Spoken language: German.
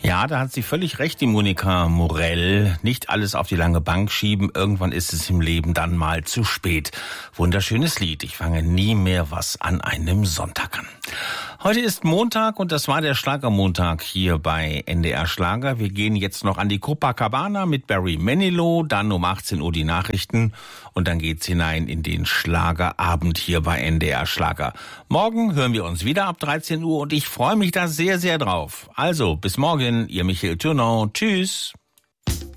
Ja, da hat sie völlig recht, die Monika Morell. Nicht alles auf die lange Bank schieben. Irgendwann ist es im Leben dann mal zu spät. Wunderschönes Lied. Ich fange nie mehr was an einem Sonntag an. Heute ist Montag und das war der Schlagermontag hier bei NDR Schlager. Wir gehen jetzt noch an die Copacabana mit Barry Manilow, dann um 18 Uhr die Nachrichten und dann geht's hinein in den Schlagerabend hier bei NDR Schlager. Morgen hören wir uns wieder ab 13 Uhr und ich freue mich da sehr, sehr drauf. Also, bis morgen, Ihr Michael Thürnau. Tschüss.